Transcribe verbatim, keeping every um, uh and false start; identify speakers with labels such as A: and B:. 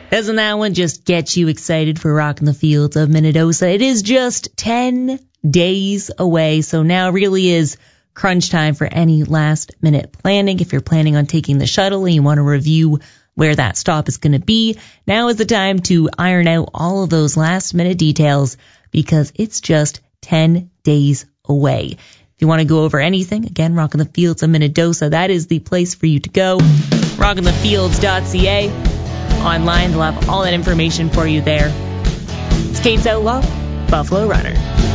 A: Doesn't that one just get you excited for rocking the fields of Minnedosa? It is just ten days away, so now really is crunch time for any last-minute planning. If you're planning on taking the shuttle and you want to review where that stop is going to be, now is the time to iron out all of those last-minute details because it's just ten days away. If you want to go over anything, again, Rockin' the Fields of Minnedosa, that is the place for you to go. rockin the fields dot c a. Online, they'll have all that information for you there. It's Kate's Outlaw, Buffalo Runner.